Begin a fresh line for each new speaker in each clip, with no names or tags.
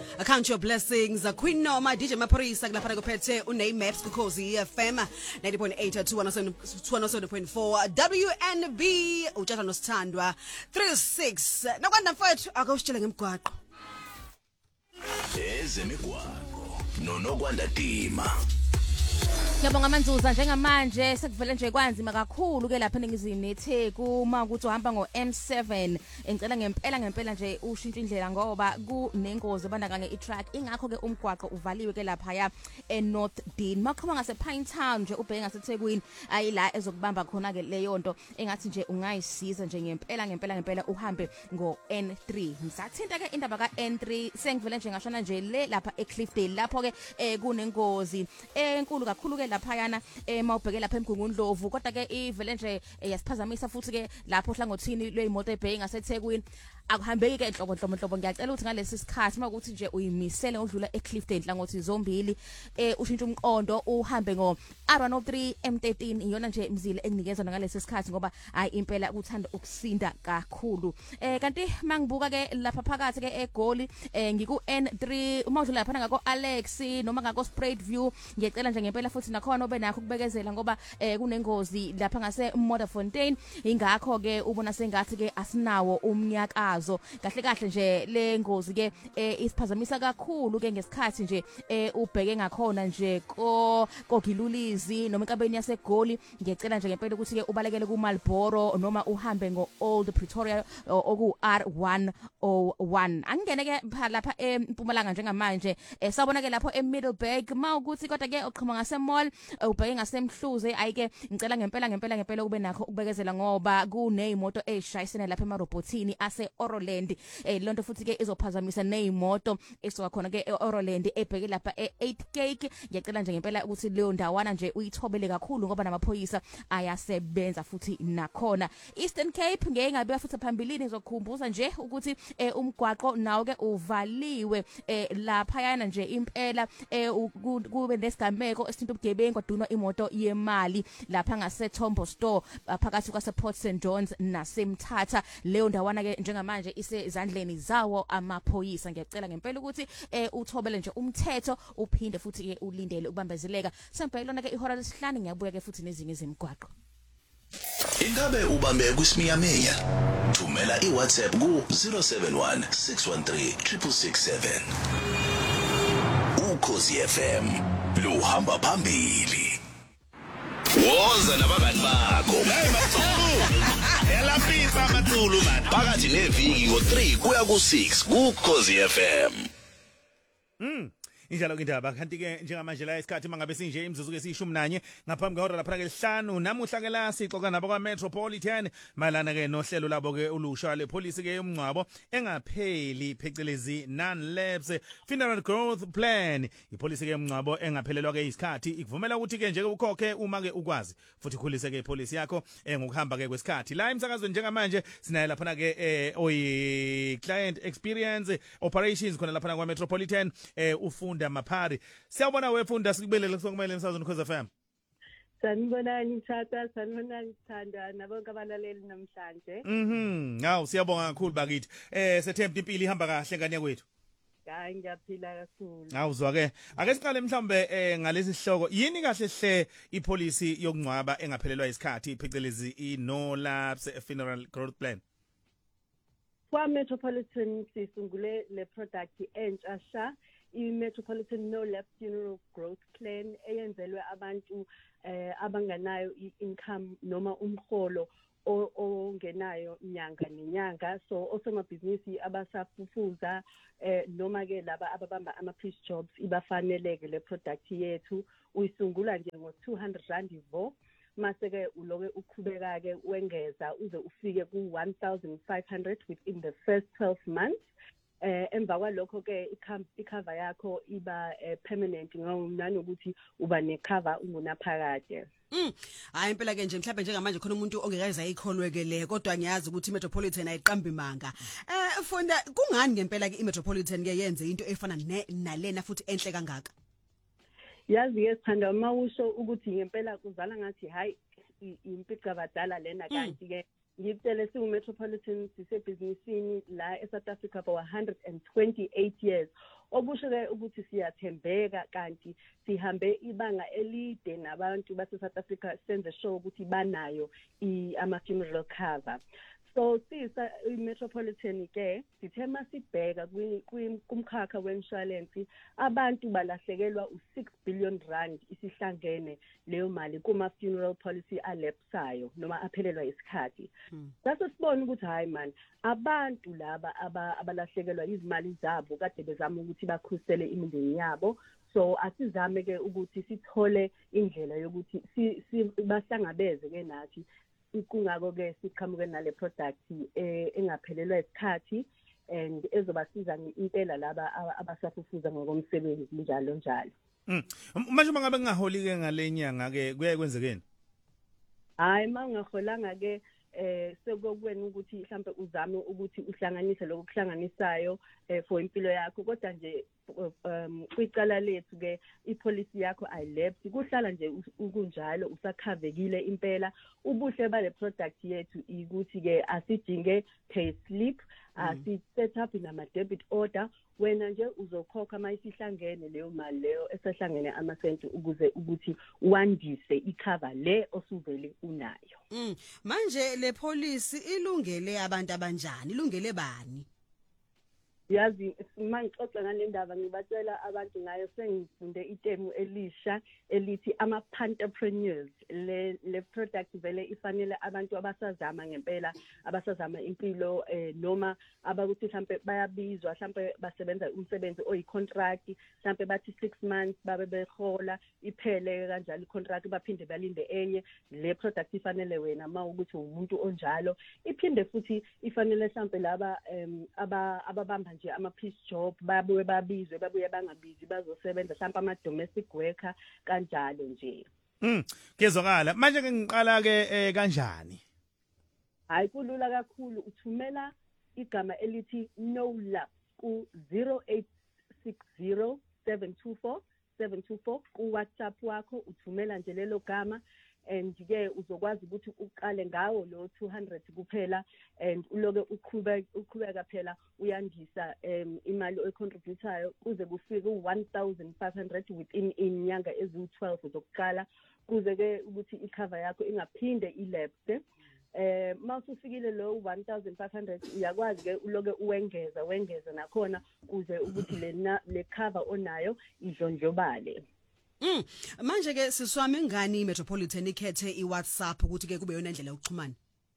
Count your blessings. Queen Noma, DJ Maporisa, Glapana Gopete, Unay Maps, Kukozi, FM, 90.8 to 107.4, WNB, Ujata Nostandwa, 36. Nakwanda mfowethu akawushitshele ngemgwaqo.
Ezemigwaqo, nonokwanda dima.
Ngiyabonga Manzuza njengamanje sekuvele nje kwanzima kakhulu ke lapha eNingizimu neTheku uma ukuthi uhamba ngo-M7 engicela ngempela nje ushintsha indlela ngoba kunengozi abandakanye i-truck ingakho ke umgwaqo uvaliwe ke lapha ya eNorth Dean maqhuma ngase Pinetown nje ubheke ngaseThekwini ayila ezokubamba khona ke leyo nto engathi nje ungayisiza nje ngempela uhambe ngo-N3 ngisathinta ke indaba ka-N3 sengivele nje ngashona nje le lapha eCliffdale lapho ke kunengozi enkulu kakhulu ke lapha yana mawubheke lapha eMgungundlovu kodwa ke ivele nje yasiphazamisa futhi ke lapho hlangothini lweimoto ebheke ngaseThekwini akuhambeki ke enhlobonhlobo ngiyacela ukuthi ngalesi sikhathi makuthi nje uyimisele udlula eCliffdale hlangothi zombili ushintsha umqondo uhambe ngo R103 M13 iyona nje imizile enginikezwa ngalesi sikhathi ngoba hayi impela ukuthanda ukusinda kakhulu kanti mangibuka ke lapha phakathi ke eGoli ngiku N3 uma udlula lapha ngako Alex noma ngako Sprayed View ngiyacela nje ngempela futhi nakhona obe nakho ukubekezela ngoba kunengozi lapha ngase Modderfontein ingakho ke ubona sengathi ke asinawo umnyakazo kahle nje le ngozi ke isiphazamisa kakhulu ke ngesikhathi nje ubheke ngakhona nje koGilulizi noma enkabeni yaseGoli ngiyacela nje ngempela ukuthi ke ubalekele kuMalboro noma uhambe ngo Old Pretoria oku R101 angene ke lapha eMpumalanga njengamanje sawubona ke lapho eMiddleburg mawukuthi kodwa ke uqhuma ngase mall ubheke ngasemhluze ayike ngicela ngempela ube nakho ukubekezela ngoba kunezimoto ezishayisene lapha emarobotini ase Orland lonto futhi ke izophazamisa nezimoto esoka khona ke eOrland ebheke lapha e8 cake ngiyacela nje ngempela ukuthi leyo ndawana nje uyithobele kakhulu ngoba namaphoyisa ayasebenza futhi nakhona Eastern Cape ngeke ngabe futhi phambilini ngizokukhumbuza nje ukuthi umgwaqo nawo ke uvaliwe lapha yana nje impela kube nesigameko esithinta ubugebengu kwadunwa imoto yemali lapha ngase Tombo Store phakathi kwase Port St John's naseMthatha leyo ndawana ke njengamanje isezandleni zawo amaphoyisa ngiyacela ngempela ukuthi uthobele nje umthetho uphinde futhi ke ulindele ukubambezeleka sembheke lona ke ihora lesihlanu ngiyabuya ke futhi nezinye zemigwaqo
Ingabe ubambe kwisiminyaminya thumela iWhatsApp ku 071 613 667 Ukhozi FM luhamba phambili Woza nabangani bakho hey Mathulu Elapisa Mathulu man phakathi neviki ngo3 kuya ku6 kuKhozi FM
Injalo ke indaba kanti ke njengamanje la isikhathi mangabe sinje imzuzu ke siyishumi nanye ngaphambi kwehora lapha ke lesihlanu namuhla ke la sixoxa nabo kwa Metropolitan malana ke nohlelo labo ke ulusha le police ke yomncwabo engapheli phecelezi non-lapse funeral growth plan ipolice ke yomncwabo engaphelelwa ke isikhathi ikuvumela ukuthi ke nje ukhokhe uma ke ukwazi futhi khulise ke ipolice yakho ngokuhamba ke kwesikhathi la emsakazweni njengamanje sinaye lapha ke client experience operations khona lapha kwa Metropolitan ufunda Maphari siyabona wefunda sikubelele kusokumele emsazweni Khosi FM
Sanibonani Mthatha sanibonani Sithanda nabonke abalaleli namhlanje
Hawu siyabonga kakhulu bakithi sethemba impilo ihamba kahle ngane yakwethu
Hayi ngiyaphila kakhulu
Awuzwa ke ake siqale mhlawumbe ngalesi sihloko yini kahle hle ipolicy yokungcwaba engaphelelwa isikhathi phecelezi i-no lapse funeral growth plan
Kwa Metropolitan sisungule le product entsha i-Metropolitan No Lapse Funeral Growth Plan eyenzelwe abantu abanganayo i-income noma umholo ongenayo inyanga nenyanga so osomabhizinisi abasafufuza noma ke laba ababamba ama-piece jobs ibafaneleke le product yethu uyisungula nje ngo-200 ivo mase ke uloke uqhubeka ke wengeza uze ufike ku-1500 within the first 12 months emva kwalokho ke icover yakho iba permanent nanokuthi uba necover ungunaphakade
hayi impela ke nje mhlawumbe njengamanje khona umuntu ongekaza ayikholweke le kodwa ngiyazi ukuthi iMetropolitan ayiqambi manga funda kungani ngempela ke iMetropolitan ke yenze into efana nalena futhi enhle kangaka
yazi ke Sithanda mawusho ukuthi ngempela kuzala ngathi hayi impica badala lena kanti ke ngitshele singu-Metropolitan sisebhizinisini la eSouth Africa for 128 years okusho ke ukuthi siyathembeka kanti sihambe ibanga elide nabantu base South Africa senze sure ukuthi banayo ama funeral cover. So sisa imetropolitan ke sithe masibheka kumkhakha wensurance abantu balahlekelwa u6 billion rand isihlangene leyo mali kuma funeral policy alepsayo noma aphelelwa isikhathi. Sase sibona ukuthi hayi man abantu laba abalahlekelwa izimali zabo kade bezama ukuthi bakhusele imindeni yabo. So asizame ke ukuthi sithole indlela yokuthi bahlangabeze ke nathi kungako ke siqhamuke nale product engaphelelwa isikhathi and ezobasiza impela laba abasafufuza ngokomsebenzi njalo njalo.
Manje mangabe ngaholi ke ngalenyanga ke kuye kwenzekeni?
Hayi mangaholanga ke sekukwena ukuthi mhlambe uzame ukuthi uhlanganise lokuhlanganisayo for impilo yakho kodwa nje kwicala lethu ke ipolicy yakho ayilapse kuhlala nje ukunjalo usakhavekile impela. Ubuhle bale product yethu ukuthi ke asidinge pay slip asi set up nama debit order wena nje uzokhokha mayisihlangene leyo mali leyo esehlangene amasenti ukuze ukuthi wandise icover le osuvele unayo.
Manje le policy ilungele abantu abanjani ilungele bani?
Yazi mangixoxa ngale ndaba ngibatshela abantu ngayo sengifunde itemu elisha elithi ama entrepreneurs le product vele ifanele abantu abasazama ngempela abasazama impilo noma abakuthi mhlambe bayabizwa mhlambe basebenza umsebenzi oyicontract mhlambe bathi 6 months babe behola iphele kanjalo icontract baphinde balinde enye. Le product ifanele wena mawukuthi umuntu onjalo iphinde futhi ifanele mhlambe laba ababamba nje ama piece job babuye babizwe babuye bangabizi bazosebenza mhlawumbe ama domestic worker kanjalo nje.
Kezwakala manje ke ngiqala ke kanjani?
Hayi kulula kakhulu uthumela igama elithi no lap ku 0860724724 ku WhatsApp wakho uthumela nje lelo gama and ke uzokwazi ukuthi uqale ngawo lo 200 kuphela and uloke uqhubeka phela uyandisa imali oyicontributayo kuze kufike u1500 within inyanga eziwu12 zokuqala kuze ke ukuthi icover yakho ingaphinde ilapse. Mawusufikile lo 1500 uyakwazi ke uloke uwengeza nakhona kuze ukuthi le cover onayo idlondlobale.
Manje ke siswami ngani Metropolitan ikhethe iWhatsApp ukuthi ke kube yona indlela yokuxhumana?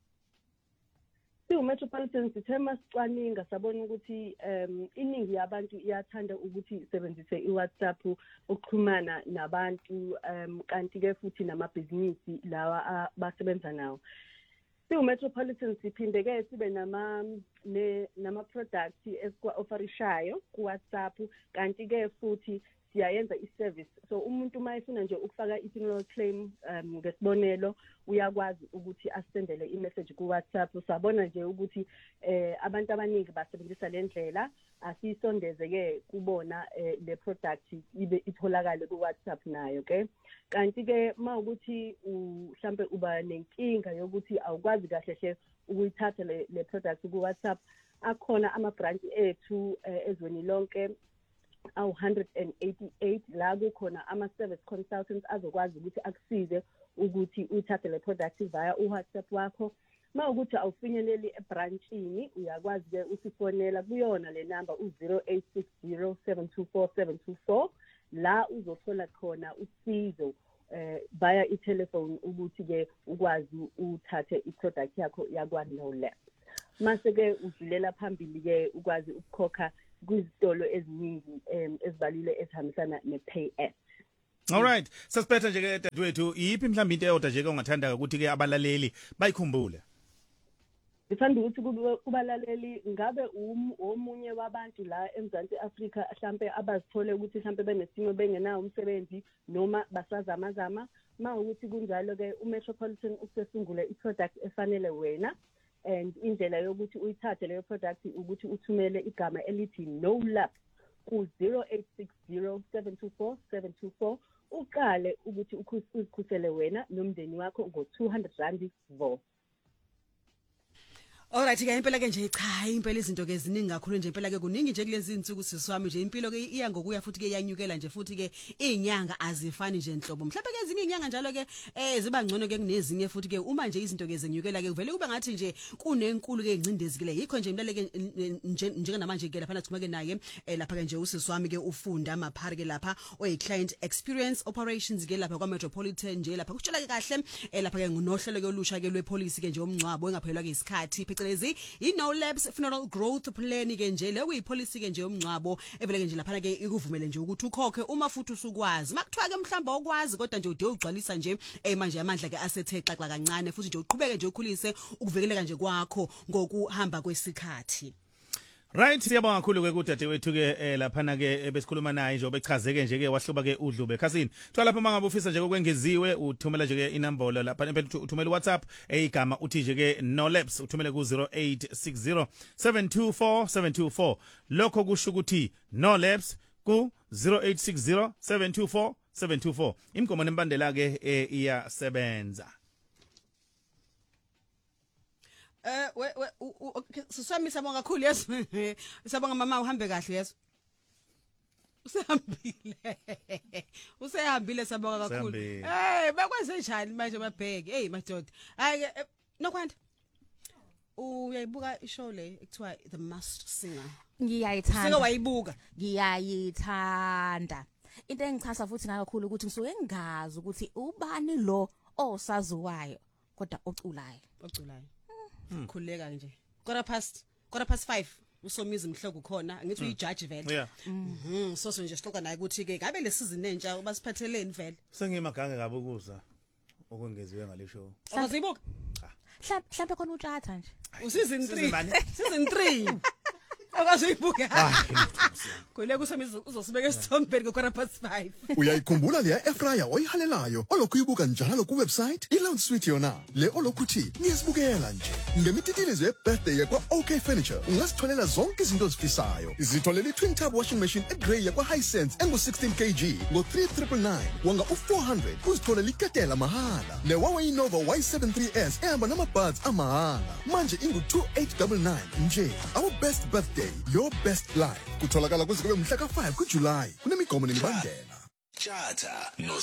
Metropolitan sithema sicwaninga sabona ukuthi iningi yabantu iyathanda ukuthi isebenzise iWhatsApp ukuxhumana nabantu kanti ke futhi namabhizinisi lawa basebenza nawo. Metropolitan siphinde ke sibe nama products esikwa offerishayo ku WhatsApp kanti ke futhi siyayenza iservice. So umuntu mayefuna nje ukufaka i-funeral claim ngesibonelo uyakwazi ukuthi asendele i-message ku WhatsApp. Sabona nje ukuthi abantu abaningi basebenzisa le ndlela asisondeze ke kubona le product ibe itholakala ku WhatsApp nayo ke. Kanti ke mawukuthi mhlambe uba nenkinga yokuthi awukwazi kahle hle ukuyithatha le product ku WhatsApp akhona ama branch ethu ezweni lonke awu 188 la kukhona ama service consultants azokwazi ukuthi akusize ukuthi uthathe le product via uWhatsApp wakho. Mawukuthi awufinyeleli ebranchini uyakwazi ke usifonela kuyona le number u0860724724 la uzothola khona usizo via i-telephone ukuthi ke ukwazi uthathe i-product yakho yakwa-no lap. Mase ke udlulela phambili ke ukwazi ukukhokha kwizitolo eziningi ezibalule ezihambisana ne-pay app.
All right, sasiphetha nje ke dadwethu yiphi mhlawumbe into eyodwa nje ke ongathanda ukuthi ke abalaleli bayikhumbule?
Ngithanda ukuthi kubalaleli ngabe omunye wabantu la eMzansi Afrika mhlambe abazithole ukuthi mhlambe benesimo bengenawo umsebenzi noma basazamazama. Mawukuthi kunjalo ke uMetropolitan usesungule iproduct efanele wena and indlela yokuthi uyithathe leyo product ukuthi uthumele igama elithi no lap ku 0860724724 uqale ukuthi ukhusele wena nomndeni wakho ngo 200 rand vo.
Alright ke impela ke nje cha impela izinto ke ziningi kakhulu nje impela ke kuningi nje kulezi insuku siswami nje impilo ke iya ngokuya futhi ke yanyukela nje futhi ke izinyanga azifani nje enhlobo mhlawumbe ke ezinye izinyanga njalo ke ziba ngcono ke kunezinye futhi ke uma nje izinto ke zenyukela ke kuvele kube ngathi nje kunenkulu ke ingcindezi ke yikho nje imlale ke nje namanje ke lapha nathuma ke naye lapha ke nje usiswami ke ufunda amaphari ke lapha oyi client experience operations ke lapha kwa Metropolitan nje lapha kutshela ke kahle lapha ke ngunohlelo ke olusha ke lwepolice ke nje omncwabo engaphelwa ke isikhathi phecelezi i-No Labs Funeral Growth Plan ke nje le kuyipolicy ke nje omncwabo evele ke nje lapha ke ikuvumele nje ukuthi ukhokhe uma futhi usukwazi makuthiwa ke mhlamba okwazi kodwa nje ude ugcwalisa nje manje amandla ke asethe xaxa kancane futhi nje uqhubeke nje ukhulise ukuvikeleka nje kwakho ngokuhamba kwesikhathi.
Right siyabonga kakhulu ke kudadewethu ke lapha na ke besikhuluma naye nje obechazeke nje ke wahluba ke udlube khasini thola lapha mangabe ufisa nje kokwengeziwe uthumela nje ke inombolo lapha empela uthumela WhatsApp igama uthi nje ke No Labs uthumele ku 0860 724 724 lokho kusho ukuthi No Labs ku 0860 724 724 imgomo nembandela ke iyasebenza.
Siswami sabonga kakhulu yeso sabonga mama uhambe kahle yeso usehambile sabonga kakhulu bakwenze njani manje mabheke madoda hayi nokwanda uyayibuka ishow le ekuthiwa The Masked Singer
Ngiyayithanda.
Sike wayibuka
Ngiyayithanda. Into engichasa futhi ngakakhulu ukuthi ngisuke ngingazi ukuthi ubani lo osaziwayo kodwa oculayo.
Khuleka nje. Quarter past 5 usomizi mhloko khona ngithi uyijudge vele. So nje sixoxa naye ukuthi ke ngabe le season entsha basiphatheleni vele.
Sengimaganga kabi ukuza okwengeziwe ngale show.
Awuzibuka?
Mhlawumbe khona utshatha nje.
Season 3. Season 3. Akazibuka. Khuleka usomizi uzosibeka esithombeni ku quarter past 5.
Uyayikhumbula le airfryer oyihalelayo olokuyibuka njalo ku website iLounge Suite yona le olokuthi ngiyasibukela nje ngemititilizo ye-birthday yakwa OK Furniture ungasitholela zonke izinto ozifisayo izitholela i-twin tub washing machine eGrey yakwa Hisense engu-16 kg ngo-3,999 wanga u-400 uzitholela iketela mahala ne-Huawei Nova Y73s ehamba nama-buds amahala manje ingu-2899 nje our best birthday your best life kutholakala kuze kube mhla ka-5 kuJulayi kunemigomo nemibandela
Chatha no